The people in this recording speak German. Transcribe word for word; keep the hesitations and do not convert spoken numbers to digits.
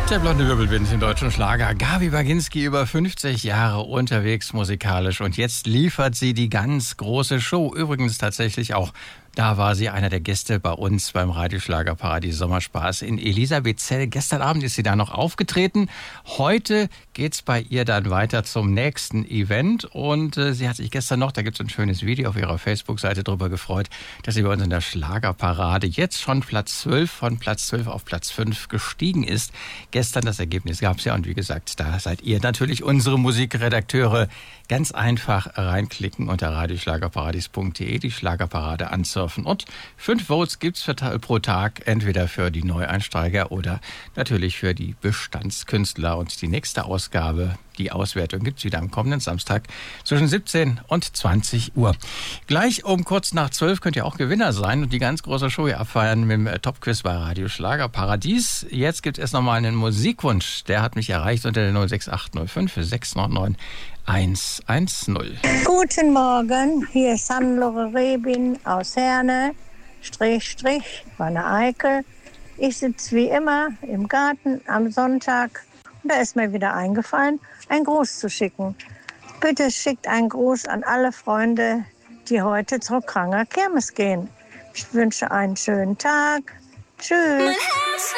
Der blonde Wirbelwind im deutschen Schlager. Gabi Baginski über fünfzig Jahre unterwegs musikalisch und jetzt liefert sie die ganz große Show. Übrigens tatsächlich auch, da war sie einer der Gäste bei uns beim Radioschlagerparadies Sommerspaß in Elisabethzell. Gestern Abend ist sie da noch aufgetreten. Heute geht's bei ihr dann weiter zum nächsten Event und äh, sie hat sich gestern noch, da gibt's ein schönes Video auf ihrer Facebook-Seite drüber gefreut, dass sie bei uns in der Schlagerparade jetzt schon Platz zwölf von Platz zwölf auf Platz fünf gestiegen ist. Gestern das Ergebnis gab's ja und wie gesagt, da seid ihr natürlich unsere Musikredakteure. Ganz einfach reinklicken unter radioschlagerparadies punkt de, die Schlagerparade ansurfen. Und fünf Votes gibt's für, pro Tag, entweder für die Neueinsteiger oder natürlich für die Bestandskünstler. Und die nächste Ausgabe, die Auswertung, gibt's wieder am kommenden Samstag zwischen siebzehn und zwanzig Uhr. Gleich um kurz nach zwölf könnt ihr auch Gewinner sein und die ganz große Show hier abfeiern mit dem Top-Quiz bei Radio Schlagerparadies. Jetzt gibt es nochmal einen Musikwunsch. Der hat mich erreicht unter der null sechs acht null fünf sechs neun neun eins eins null. Guten Morgen, hier ist Hannelore Rebin aus Herne, Strich, Strich, Wanne Eickel. Ich sitze wie immer im Garten am Sonntag und da ist mir wieder eingefallen, einen Gruß zu schicken. Bitte schickt einen Gruß an alle Freunde, die heute zur Kranger Kirmes gehen. Ich wünsche einen schönen Tag. Tschüss.